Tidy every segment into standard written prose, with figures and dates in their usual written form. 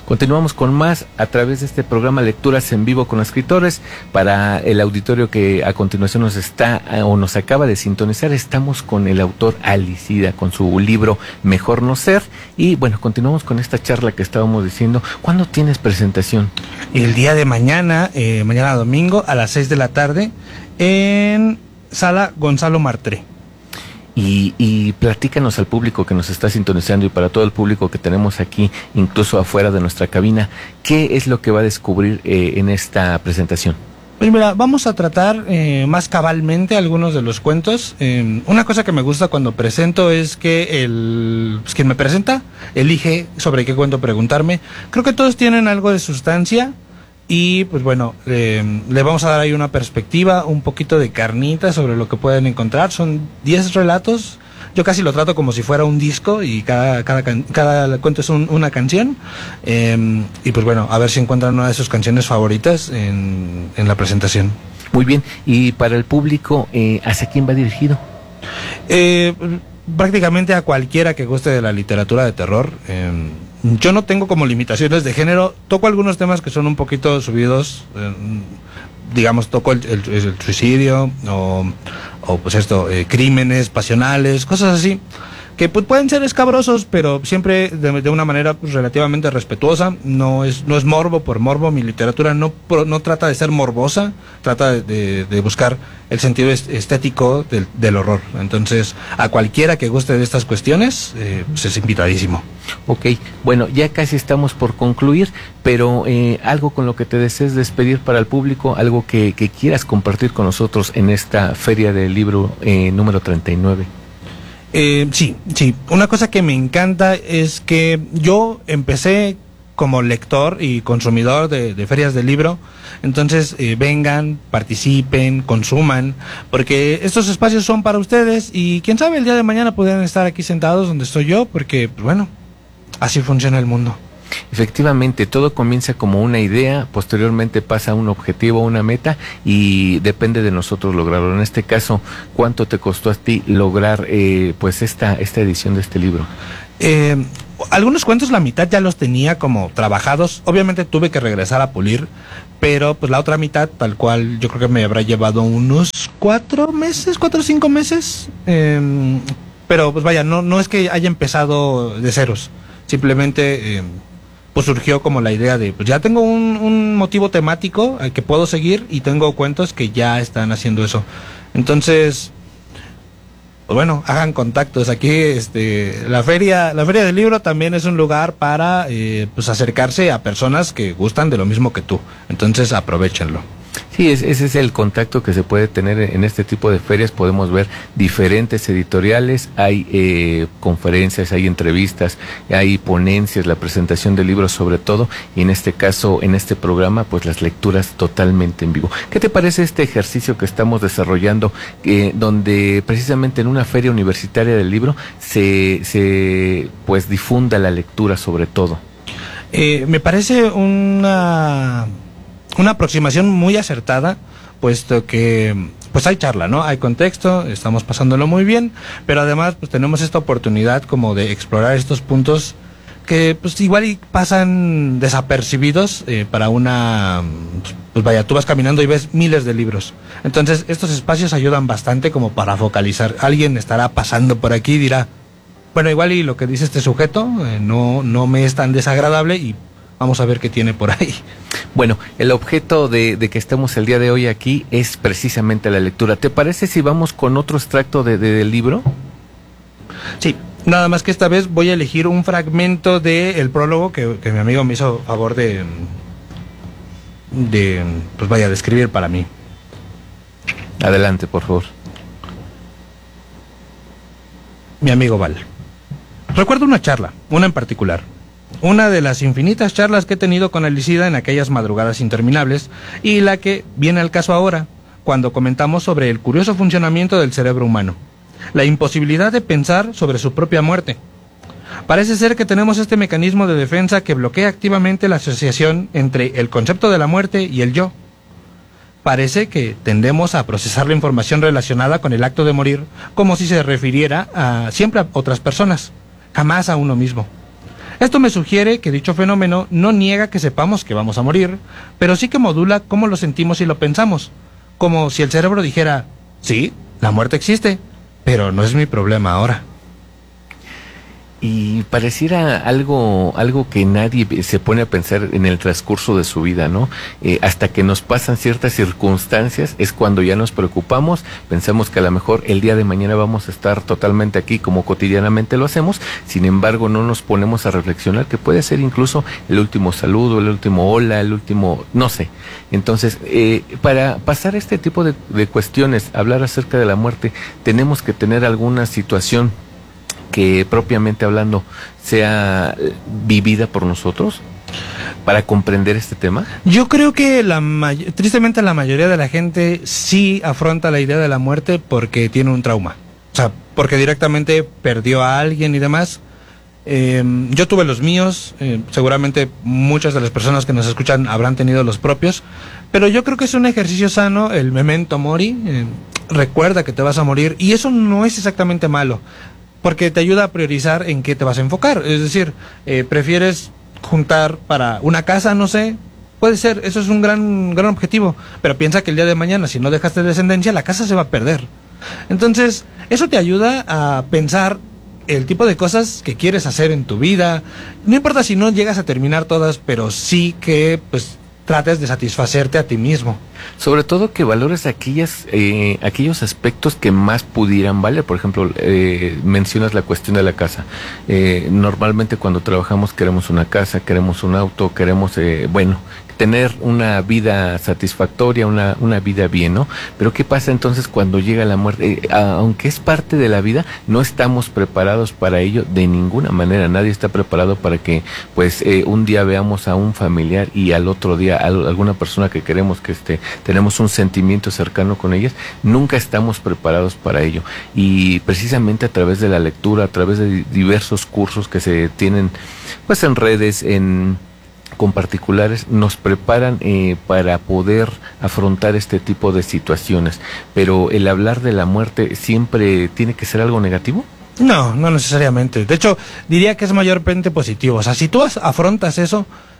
Continuamos con más a través de este programa Lecturas en Vivo con Escritores. Para el auditorio que a continuación nos acaba de sintonizar, estamos con el autor Alicida, con su libro Mejor no ser. Y bueno, continuamos con esta charla que estábamos diciendo. ¿Cuándo tienes presentación? El día de mañana, mañana domingo, a las 6 de la tarde, en Sala Gonzalo Martré. Y platícanos al público que nos está sintonizando y para todo el público que tenemos aquí, incluso afuera de nuestra cabina, ¿qué es lo que va a descubrir en esta presentación? Pues mira, vamos a tratar más cabalmente algunos de los cuentos. Una cosa que me gusta cuando presento es que quien me presenta elige sobre qué cuento preguntarme. Creo que todos tienen algo de sustancia. Y pues bueno, le vamos a dar ahí una perspectiva, un poquito de carnita sobre lo que pueden encontrar. Son 10 relatos, yo casi lo trato como si fuera un disco y cada cuento es una canción. Y pues bueno, a ver si encuentran una de sus canciones favoritas en la presentación. Muy bien, y para el público, ¿hacia quién va dirigido? Prácticamente a cualquiera que guste de la literatura de terror. Yo no tengo como limitaciones de género, toco algunos temas que son un poquito subidos, digamos, toco el suicidio o pues esto, crímenes pasionales, cosas así, que pues, pueden ser escabrosos, pero siempre de una manera pues, relativamente respetuosa. No es morbo por morbo. Mi literatura no trata de ser morbosa, trata de buscar el sentido estético del horror. Entonces, a cualquiera que guste de estas cuestiones, pues es invitadísimo. Ok, bueno, ya casi estamos por concluir, pero algo con lo que te desees despedir para el público, algo que quieras compartir con nosotros en esta Feria del Libro número 39. Sí. Una cosa que me encanta es que yo empecé como lector y consumidor de ferias del libro. Entonces vengan, participen, consuman, porque estos espacios son para ustedes y quién sabe, el día de mañana podrían estar aquí sentados donde estoy yo, porque pues, bueno, así funciona el mundo. Efectivamente, todo comienza como una idea, posteriormente pasa a un objetivo, a una meta y depende de nosotros lograrlo. En este caso, ¿cuánto te costó a ti lograr pues esta edición de este libro? Algunos cuentos la mitad ya los tenía como trabajados, obviamente tuve que regresar a pulir, pero pues la otra mitad tal cual yo creo que me habrá llevado unos 4 o 5 meses, pero pues vaya, no es que haya empezado de ceros, simplemente pues surgió como la idea de, pues ya tengo un motivo temático al que puedo seguir y tengo cuentos que ya están haciendo eso. Entonces, pues bueno, hagan contactos. Aquí la feria del libro también es un lugar para pues acercarse a personas que gustan de lo mismo que tú. Entonces, aprovéchenlo. Sí, ese es el contacto que se puede tener en este tipo de ferias. Podemos ver diferentes editoriales, hay conferencias, hay entrevistas, hay ponencias, la presentación de libros sobre todo, y en este caso, en este programa, pues las lecturas totalmente en vivo. ¿Qué te parece este ejercicio que estamos desarrollando, donde precisamente en una feria universitaria del libro se pues difunda la lectura sobre todo? Me parece una aproximación muy acertada, puesto que pues hay charla, ¿no? Hay contexto, estamos pasándolo muy bien, pero además pues tenemos esta oportunidad como de explorar estos puntos que pues igual y pasan desapercibidos para pues vaya, tú vas caminando y ves miles de libros. Entonces estos espacios ayudan bastante como para focalizar. Alguien estará pasando por aquí y dirá, bueno, igual y lo que dice este sujeto no me es tan desagradable y vamos a ver qué tiene por ahí. Bueno, el objeto de que estemos el día de hoy aquí es precisamente la lectura. ¿Te parece si vamos con otro extracto del libro? Sí, nada más que esta vez voy a elegir un fragmento del prólogo que mi amigo me hizo favor de pues vaya, de escribir para mí. Adelante, por favor. Mi amigo Val. Recuerdo una charla, una en particular. Una de las infinitas charlas que he tenido con Alicida en aquellas madrugadas interminables, y la que viene al caso ahora, cuando comentamos sobre el curioso funcionamiento del cerebro humano, la imposibilidad de pensar sobre su propia muerte. Parece ser que tenemos este mecanismo de defensa que bloquea activamente la asociación entre el concepto de la muerte y el yo. Parece que tendemos a procesar la información relacionada con el acto de morir como si se refiriera siempre a otras personas, jamás a uno mismo. Esto me sugiere que dicho fenómeno no niega que sepamos que vamos a morir, pero sí que modula cómo lo sentimos y lo pensamos. Como si el cerebro dijera, sí, la muerte existe, pero no es mi problema ahora. Y pareciera algo que nadie se pone a pensar en el transcurso de su vida, ¿no? Hasta que nos pasan ciertas circunstancias es cuando ya nos preocupamos, pensamos que a lo mejor el día de mañana vamos a estar totalmente aquí como cotidianamente lo hacemos, sin embargo no nos ponemos a reflexionar que puede ser incluso el último saludo, el último hola, el último, no sé. Entonces, para pasar este tipo de cuestiones, hablar acerca de la muerte, tenemos que tener alguna situación que propiamente hablando sea vivida por nosotros para comprender este tema. Yo creo que tristemente la mayoría de la gente sí afronta la idea de la muerte porque tiene un trauma, o sea, porque directamente perdió a alguien y demás. Yo tuve los míos, seguramente muchas de las personas que nos escuchan habrán tenido los propios, pero yo creo que es un ejercicio sano el memento mori, recuerda que te vas a morir, y eso no es exactamente malo, porque te ayuda a priorizar en qué te vas a enfocar. Es decir, prefieres juntar para una casa, no sé, puede ser, eso es un gran objetivo, pero piensa que el día de mañana, si no dejaste descendencia, la casa se va a perder. Entonces, eso te ayuda a pensar el tipo de cosas que quieres hacer en tu vida. No importa si no llegas a terminar todas, pero sí que, pues, trates de satisfacerte a ti mismo. Sobre todo que valores aquellos aspectos que más pudieran valer. Por ejemplo, mencionas la cuestión de la casa. Normalmente cuando trabajamos queremos una casa, queremos un auto, queremos, tener una vida satisfactoria, una vida bien, ¿no? Pero ¿qué pasa entonces cuando llega la muerte? Aunque es parte de la vida, no estamos preparados para ello de ninguna manera. Nadie está preparado para que, pues, un día veamos a un familiar y al otro día a alguna persona que queremos, que tenemos un sentimiento cercano con ellas. Nunca estamos preparados para ello. Y precisamente a través de la lectura, a través de diversos cursos que se tienen, pues, en redes, con particulares, nos preparan para poder afrontar este tipo de situaciones. Pero el hablar de la muerte siempre tiene que ser algo negativo. No necesariamente. De hecho, diría que es mayormente positivo. O sea, si tú afrontas eso,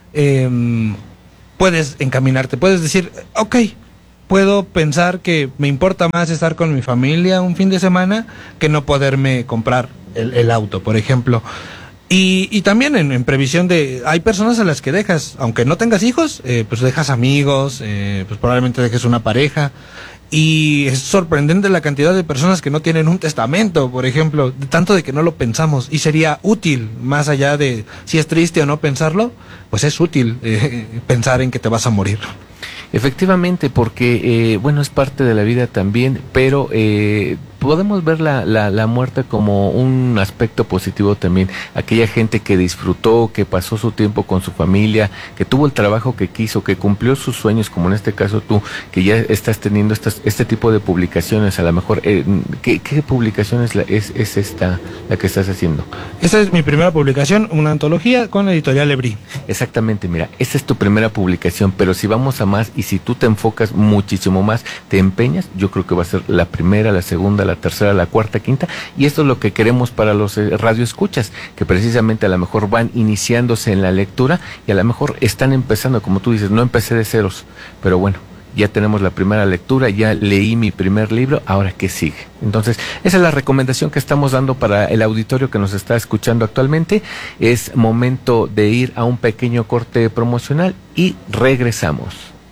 puedes encaminarte, puedes decir, ok, puedo pensar que me importa más estar con mi familia un fin de semana que no poderme comprar el auto, por ejemplo. Y también en previsión de, hay personas a las que dejas, aunque no tengas hijos, pues dejas amigos, pues probablemente dejes una pareja, y es sorprendente la cantidad de personas que no tienen un testamento, por ejemplo, tanto de que no lo pensamos, y sería útil, más allá de si es triste o no pensarlo, pues es útil pensar en que te vas a morir. Efectivamente, porque, es parte de la vida también, pero podemos ver la muerte como un aspecto positivo también. Aquella gente que disfrutó, que pasó su tiempo con su familia, que tuvo el trabajo que quiso, que cumplió sus sueños, como en este caso tú, que ya estás teniendo este tipo de publicaciones. A lo mejor, ¿qué publicación es esta, la que estás haciendo? Esta es mi primera publicación, una antología con la editorial Ebrí. Exactamente, mira, esta es tu primera publicación, pero si vamos a más y si tú te enfocas muchísimo más, te empeñas, yo creo que va a ser la primera, la segunda, la tercera, la cuarta, quinta, y esto es lo que queremos para los radioescuchas, que precisamente a lo mejor van iniciándose en la lectura y a lo mejor están empezando, como tú dices, no empecé de ceros, pero bueno, ya tenemos la primera lectura, ya leí mi primer libro, ahora ¿qué sigue? Entonces, esa es la recomendación que estamos dando para el auditorio que nos está escuchando actualmente. Es momento de ir a un pequeño corte promocional y regresamos.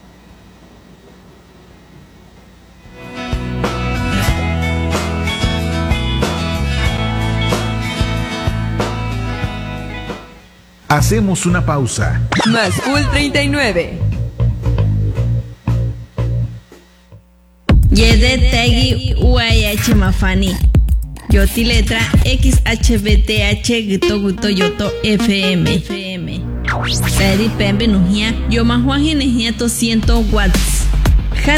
Hacemos una pausa. Más Cool 39. Yede Tegi UAH Mafani. Yoti letra XHBTH Gito Guto Yoto FM. Seri Pembe Nujia. Yo más Juan Ginejia 200 watts.